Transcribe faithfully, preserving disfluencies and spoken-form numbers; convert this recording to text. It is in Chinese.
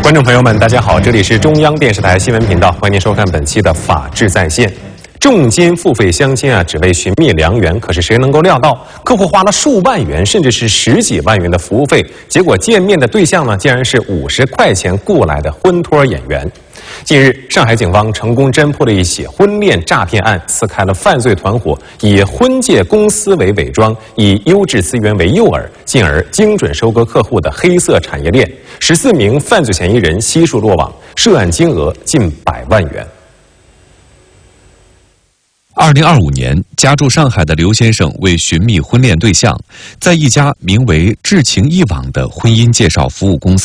观众朋友们，大家好，这里是中央电视台新闻频道，欢迎您收看本期的《法治在线》。重金付费相亲啊，只为寻觅良缘，可是谁能够料到，客户花了数万元，甚至是十几万元的服务费，结果见面的对象呢，竟然是五十块钱雇来的婚托演员。近日，上海警方成功侦破了一起婚恋诈骗案，撕开了犯罪团伙以婚介公司为伪装，以优质资源为诱饵，进而精准收割客户的黑色产业链。十四名犯罪嫌疑人悉数落网，涉案金额近百万元。 二零二五年，家住上海的刘先生为寻觅婚恋对象，在一家名为“至情一网”的婚姻介绍服务公司